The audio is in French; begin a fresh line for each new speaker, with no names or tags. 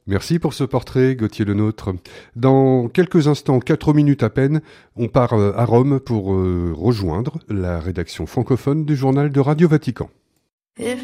Merci pour ce portrait, Gauthier Lenôtre. Dans quelques instants, 4 minutes à peine, on part à Rome pour rejoindre la rédaction francophone du journal de Radio Vatican.
If